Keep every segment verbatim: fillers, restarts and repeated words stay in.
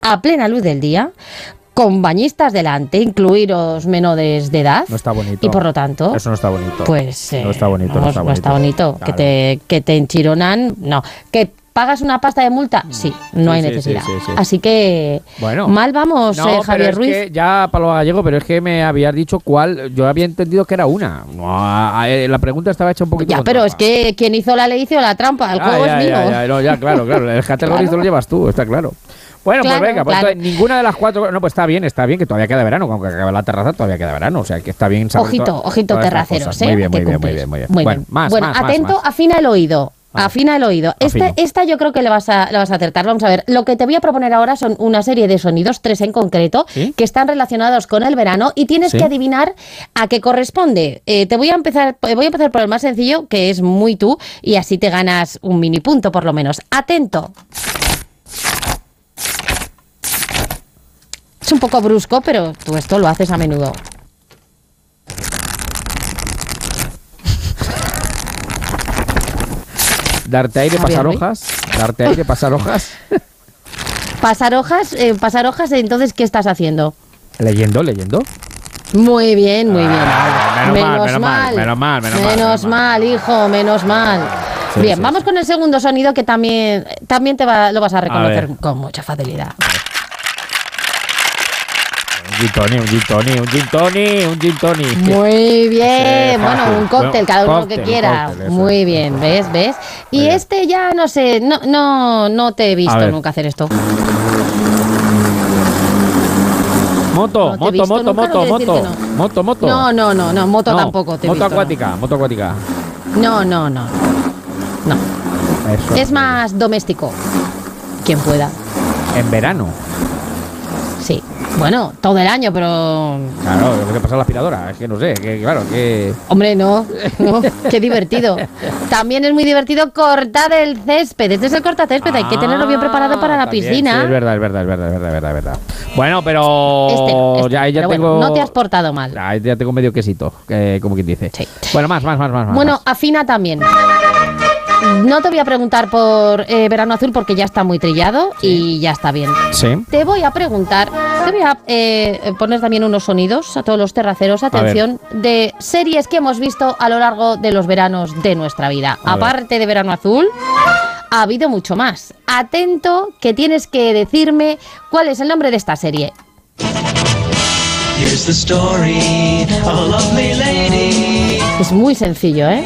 a plena luz del día, con bañistas delante, incluiros menores de edad. No está bonito. Y por lo tanto... Eso no está bonito. Pues... Eh, no está bonito, vamos, no está bonito. No está bonito. Claro. Que, te, que te enchironan, no. Que ¿pagas una pasta de multa? Sí, no sí, hay necesidad. Sí, sí, sí. Así que bueno, mal vamos, no, eh, Javier pero Ruiz. Es que ya, Paloma Gallego, pero es que me habías dicho cuál. Yo había entendido que era una. No, la pregunta estaba hecha un poquito. Ya, pero trampa. Es que quien hizo la ley hizo la trampa. El ah, juego ya, es mío. Ya, ya, no, ya, claro, claro. El categoría claro. Lo llevas tú, está claro. Bueno, claro, pues venga, pues claro. entonces, ninguna de las cuatro. No, pues está bien, está bien, que todavía queda verano. Aunque acabe la terraza, todavía queda verano. O sea, que está bien saber. Ojito, todas, ojito, todas terraceros, ¿eh? Muy bien, muy bien, muy bien, muy bien. Muy bueno, bien. más, bueno más, atento, más, más. afina el oído. Vale. Afina el oído. Esta, esta yo creo que le vas, a, le vas a acertar. Vamos a ver. Lo que te voy a proponer ahora son una serie de sonidos, tres en concreto, ¿sí? Que están relacionados con el verano y tienes ¿sí? que adivinar a qué corresponde. Eh, te voy a empezar, voy a empezar por el más sencillo, que es muy tú, y así te ganas un mini punto por lo menos. Atento. Es un poco brusco, pero tú esto lo haces a menudo. Darte aire, pasar hojas. Darte aire, pasar hojas. Pasar hojas, eh, pasar hojas, entonces, ¿qué estás haciendo? Leyendo, leyendo. Muy bien, muy bien. Ah, menos, menos, menos mal, menos mal, menos mal. Menos mal, hijo, menos mal. Sí, bien, sí, vamos sí. con el segundo sonido que también, también te va, lo vas a reconocer a con mucha facilidad. Un gin tonic, un gin tonic, un gin tonic, un gin tonic. Muy bien, sí, bueno, un cóctel, cada uno cóctel, lo que quiera. Cóctel, Muy es. bien, ¿ves? ¿Ves? Y bien. Este ya no sé, no, no, no te he visto nunca hacer esto. Moto, no moto, moto, moto, moto, no. moto, moto. No, no, no, no, moto no, tampoco te he moto visto, acuática, no. moto acuática. No, no, no, no. Eso es más doméstico, quien pueda. En verano. Sí. Bueno, todo el año, pero... Claro, lo que pasa a la aspiradora, es que no sé, que claro, que... Hombre, no, no, qué divertido. También es muy divertido cortar el césped. Este es el cortacésped, ah, hay que tenerlo bien preparado para la también, piscina. Sí, es verdad, es verdad, es verdad, es verdad, es verdad, es verdad. Bueno, pero... Este no, este, ya, ya pero tengo... bueno, no te has portado mal. Ya, ya tengo medio quesito, eh, como quien dice. Sí. Bueno, más, más, más, más. Bueno, más. afina también. No te voy a preguntar por eh, Verano Azul porque ya está muy trillado sí. y ya está bien. Sí. Te voy a preguntar, te voy a eh, poner también unos sonidos a todos los terraceros, atención, de series que hemos visto a lo largo de los veranos de nuestra vida. A Aparte ver. de Verano Azul, ha habido mucho más. Atento, que tienes que decirme cuál es el nombre de esta serie. Here's the story of a lovely lady. Es muy sencillo, ¿eh?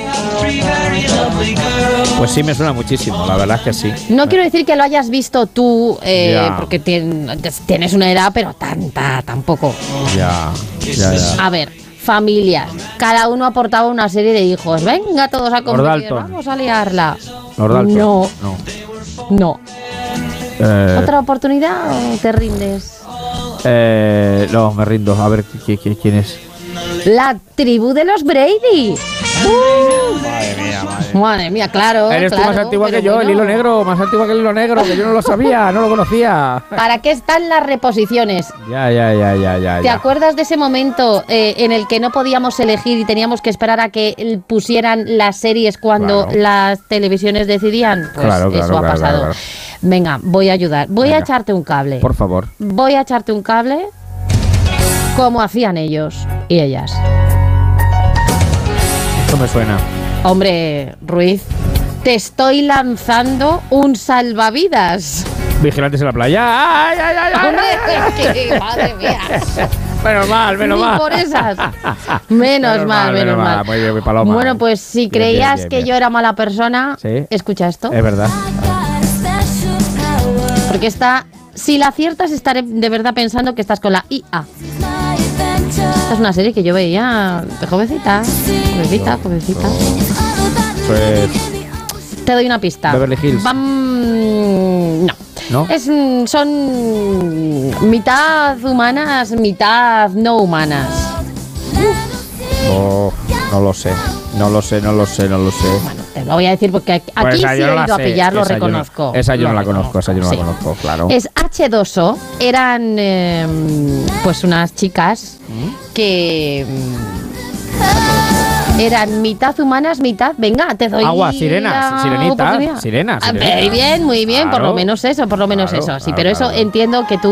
Pues sí, me suena muchísimo, la verdad es que sí. No quiero decir que lo hayas visto tú, eh, porque tienes una edad, pero tanta tampoco. Ya, ya, ya. A ver, familias. Cada uno aportaba una serie de hijos. Venga, todos a convivir, vamos a liarla. No, no. No. Eh, ¿Otra oportunidad o te rindes? Eh, no, me rindo. A ver, ¿quién, quién es? La tribu de los Brady. Uh, madre mía, madre. Madre mía, claro. Eres claro, tú más antigua que yo, bueno. el hilo negro, más antigua que el hilo negro, que yo no lo sabía, no lo conocía. ¿Para qué están las reposiciones? Ya, ya, ya, ya, ya. ¿Te ya. acuerdas de ese momento eh, en el que no podíamos elegir y teníamos que esperar a que pusieran las series cuando claro. las televisiones decidían? Pues claro, claro, eso ha claro, pasado. Claro, claro. Venga, voy a ayudar. Voy Venga. a echarte un cable. Por favor. Voy a echarte un cable como hacían ellos y ellas. Esto me suena. Hombre, Ruiz, te estoy lanzando un salvavidas. Vigilantes en la playa. ¡Ay, ay, ay! ay ¡Hombre, ay, ay, ay, ay. Madre mía! Menos mal, menos Ni mal. por esas. Menos, menos mal, menos mal. mal. Muy bien, muy paloma. Bueno, pues si bien, creías bien, bien, que bien. yo era mala persona, ¿sí? Escucha esto. Es verdad. Porque esta, si la aciertas, estaré de verdad pensando que estás con la I A. Esta es una serie que yo veía de jovencita, jovencita, jovencita. Pues... Te doy una pista. Beverly Hills. Bam... No. ¿No? Es, son mitad humanas, mitad no humanas. Oh, no lo sé, no lo sé, no lo sé, no lo sé. Bueno, te lo voy a decir porque aquí pues sí he ido a pillar, lo reconozco. Yo no, esa yo lo no la reconozco, conozco, esa yo no sí. la conozco, claro. Es hache dos o, eran eh, pues unas chicas ¿Mm? que... Eran mitad humanas, mitad... Venga, te doy... Agua, sirenas, sirenitas, sirenas. Muy bien, muy bien, claro. Por lo menos eso, por lo menos claro, eso. Sí, claro, pero eso claro. Entiendo que tú